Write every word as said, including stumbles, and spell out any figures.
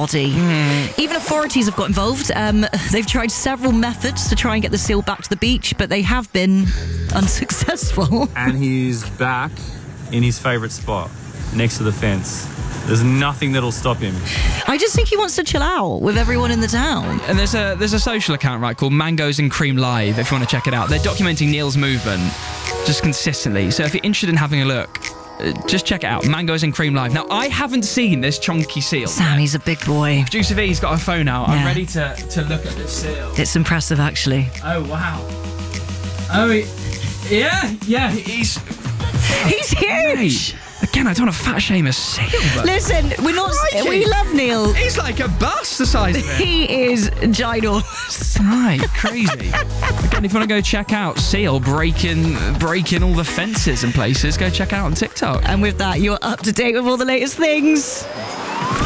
body. Mm. Even authorities have got involved. Um, they've tried several methods to try and get the seal back to the beach, but they have been unsuccessful. And he's back in his favourite spot, next to the fence. There's nothing that'll stop him. I just think he wants to chill out with everyone in the town. And there's a there's a social account, right, called Mangoes and Cream Live, if you want to check it out. They're documenting Neil's movement just consistently. So if you're interested in having a look, uh, just check it out. Mangoes and Cream Live. Now, I haven't seen this chunky seal. Sammy's a big boy. Producer V's got her phone out. I'm Yeah. ready to, to look at this seal. It's impressive, actually. Oh, wow. Oh, he, yeah, yeah, he's... He's huge! Hey, again, I don't want to fat shame a seal, but... Listen, we're not... Crikey. We love Neil. He's like a bus the size of it. He is ginormous. Right, crazy. Again, if you want to go check out Seal breaking breaking all the fences and places, go check out on TikTok. And with that, you're up to date with all the latest things.